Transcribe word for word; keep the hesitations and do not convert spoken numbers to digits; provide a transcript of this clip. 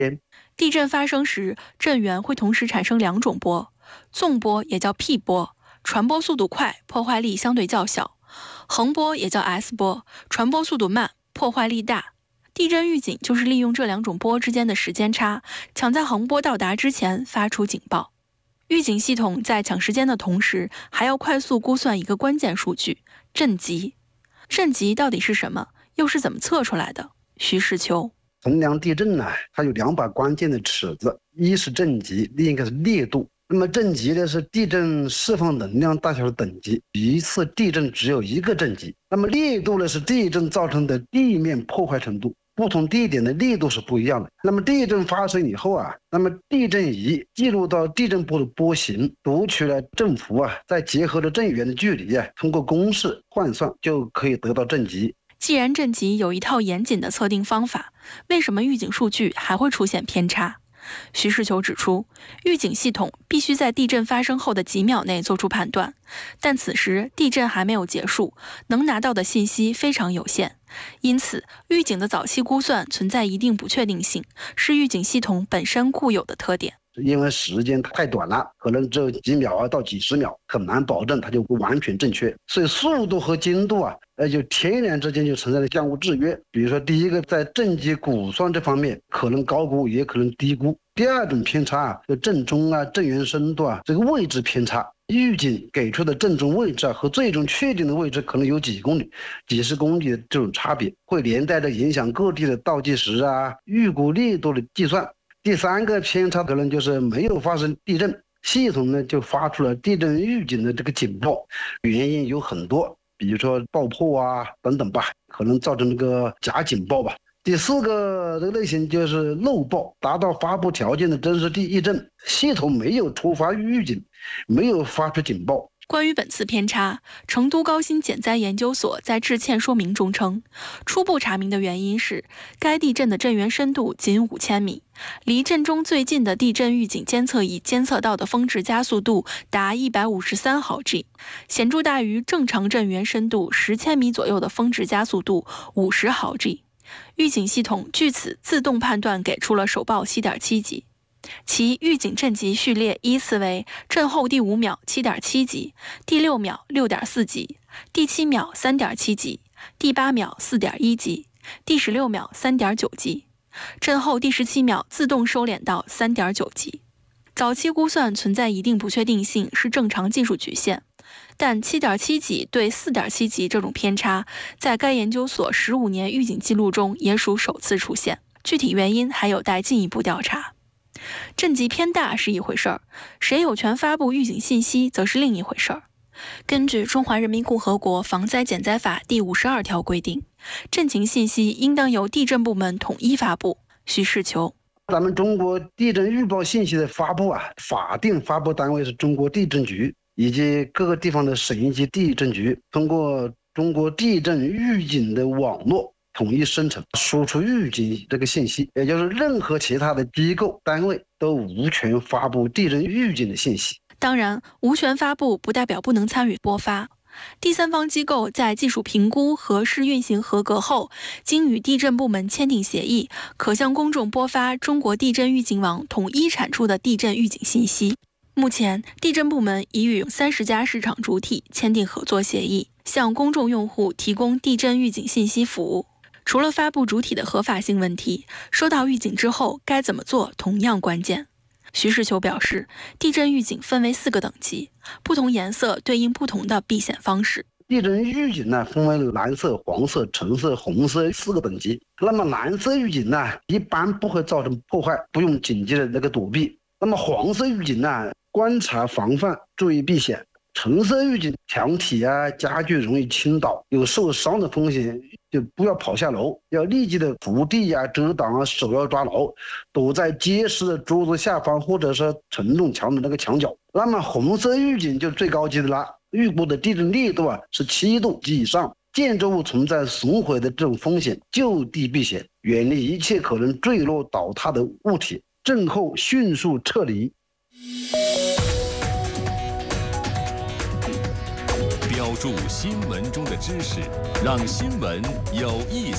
天。 地震发生时，震源会同时产生两种波，纵波也叫 P 波，传播速度快，破坏力相对较小；横波也叫 S 波，传播速度慢，破坏力大。地震预警就是利用这两种波之间的时间差，抢在横波到达之前发出警报。预警系统在抢时间的同时，还要快速估算一个关键数据——震级。震级到底是什么？又是怎么测出来的？徐世秋。 衡量地震呢，它有两把关键的尺子，一是震级，另一个是烈度。那么震级呢是地震释放能量大小的等级，一次地震只有一个震级。那么烈度呢是地震造成的地面破坏程度，不同地点的力度是不一样的。那么地震发生以后啊，那么地震仪记录到地震波的波形，读取了振幅啊，再结合着震源的距离啊，通过公式换算就可以得到震级。 既然震级有一套严谨的测定方法，为什么预警数据还会出现偏差？徐世秋指出，预警系统必须在地震发生后的几秒内做出判断，但此时地震还没有结束，能拿到的信息非常有限，因此预警的早期估算存在一定不确定性，是预警系统本身固有的特点。 因为时间太短了，可能只有几秒啊到几十秒，很难保证它就完全正确。所以速度和精度啊，呃，就天然之间就存在着相互制约。比如说，第一个在震级估算这方面，可能高估也可能低估。第二种偏差啊，就震中啊、震源深度啊，这个位置偏差。预警给出的震中位置啊和最终确定的位置可能有几公里、几十公里的这种差别，会连带着影响各地的倒计时啊、预估力度的计算。第三个偏差可能就是没有发生地震，系统呢就发出了地震预警的这个警报，原因有很多，比如说爆破啊等等吧，可能造成这个假警报吧。第四个这个类型就是漏报，达到发布条件的真实地地震，系统没有触发预警，没有发出警报。 关于本次偏差，成都高新减灾研究所在致歉说明中称，初步查明的原因是该地震的震源深度仅五千米，离震中最近的地震预警监测仪监测到的峰值加速度达一百五十三毫 G， 显著大于正常震源深度十千米左右的峰值加速度五十毫 G。预警系统据此自动判断给出了首报 七点七 级。其预警震级序列依次为震后第五秒 七点七 级，第六秒 六点四 级，第七秒 三点七 级，第八秒 四点一 级，第十六秒 三点九 级，震后第十七秒自动收敛到 三点九 级。早期估算存在一定不确定性，是正常技术局限，但 七点七 级对 四点七 级这种偏差，在该研究所十五年预警记录中也属首次出现，具体原因还有待进一步调查。震级偏大是一回事儿，谁有权发布预警信息则是另一回事儿。根据《中华人民共和国防灾减灾法》第五十二条规定，震情信息应当由地震部门统一发布。徐世秋。 咱们中国地震预报信息的发布啊，法定发布单位是中国地震局以及各个地方的省一级地震局，通过中国地震预警的网络统一生成输出预警这个信息，也就是任何其他的机构单位都无权发布地震预警的信息。 当然，无权发布不代表不能参与播发。第三方机构在技术评估和试运行合格后，经与地震部门签订协议，可向公众播发中国地震预警网统一产出的地震预警信息。目前，地震部门已与三十家市场主体签订合作协议，向公众用户提供地震预警信息服务。除了发布主体的合法性问题，收到预警之后该怎么做同样关键。徐世秋表示，地震预警分为四个等级，不同颜色对应不同的避险方式。 地震预警呢，分为蓝色、黄色、橙色、红色四个等级。那么蓝色预警呢，一般不会造成破坏，不用紧急的那个躲避。那么黄色预警呢，观察防范，注意避险。橙色预警，墙体啊、家具容易倾倒，有受伤的风险，就不要跑下楼，要立即的扶地啊、遮挡啊，手要抓牢，躲在结实的桌子下方或者是承重墙的那个墙角。那么红色预警就最高级的了，预估的地震力度啊是七度及以上，建筑物存在损毁的这种风险，就地避险，远离一切可能坠落倒塌的物体，震后迅速撤离。 标注新闻中的知识，让新闻有意思。